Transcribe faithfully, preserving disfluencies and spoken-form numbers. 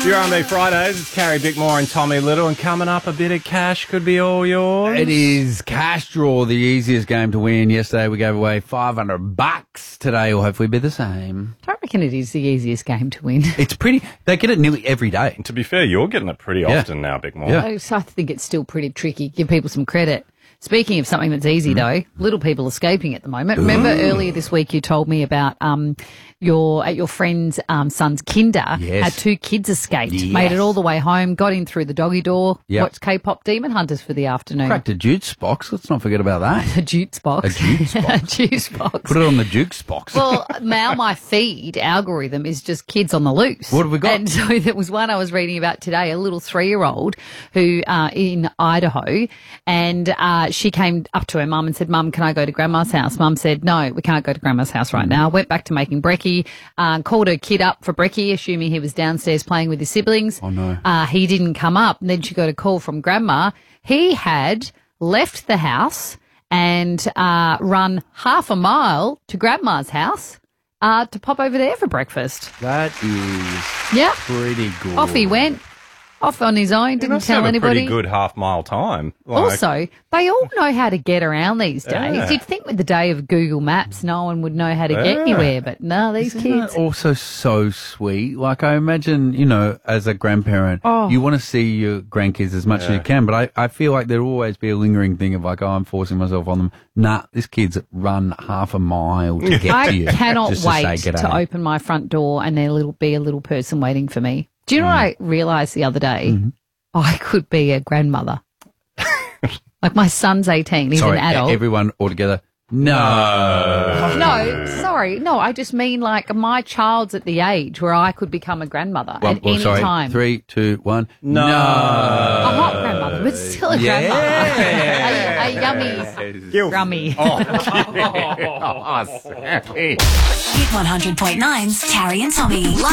Your R and B Fridays, it's Carrie Bickmore and Tommy Little, and coming up, a bit of cash could be all yours. It is Cash Draw, the easiest game to win. Yesterday we gave away five hundred bucks. Today will hopefully be the same. I don't reckon it is the easiest game to win. It's pretty, they get it nearly every day. To be fair, you're getting it pretty Yeah. often now, Bickmore. Yeah. I think it's still pretty tricky. Give people some credit. Speaking of something that's easy, though, little people escaping at the moment. Remember earlier this week you told me about um, your at your friend's um, son's kinder Yes. had two kids escaped, Yes. made it all the way home, got in through the doggy door, Yep. watched K-pop Demon Hunters for the afternoon. Cracked a juice box. Let's not forget about that. A juice box. A juice box. A juice box. Put it on the jukes box. Well, now my feed algorithm is just kids on the loose. What have we got? And so there was one I was reading about today, a little three-year-old who uh, in Idaho, and uh, she came up to her mum and said, "Mum, can I go to Grandma's house?" Mum said, "No, we can't go to Grandma's house right now." Went back to making brekkie, uh, called her kid up for brekkie, assuming he was downstairs playing with his siblings. Oh, no. Uh, he didn't come up. And then she got a call from Grandma. He had left the house and uh, run half a mile to Grandma's house uh, to pop over there for breakfast. That is Yeah. pretty good. Off he went. Off on his own. You Didn't must tell have a anybody. pretty good half mile time. Like, Also, they all know how to get around these days. Yeah. You'd think with the day of Google Maps, no one would know how to get Yeah. anywhere, but no, these Isn't kids. that also so sweet? Like, I imagine, you know, as a grandparent, Oh. you want to see your grandkids as much as you can, but I, I feel like there'll always be a lingering thing of like, oh, I'm forcing myself on them. Nah, this kid's run half a mile to get I to you. cannot just wait to, say, to "G'day." open my front door and there will be a little person waiting for me. Do you know what I realised the other day? Mm-hmm. I could be a grandmother. Like my son's eighteen, he's Sorry, an adult. everyone all together. No. No, sorry. No, I just mean like my child's at the age where I could become a grandmother One- at well, any sorry, time. Three, two, one. No. A hot grandmother, but still a grandmother. a, a yummy, Guilty. rummy. Oh, Sammy. Hit one hundred point nine's Carrie and Tommy.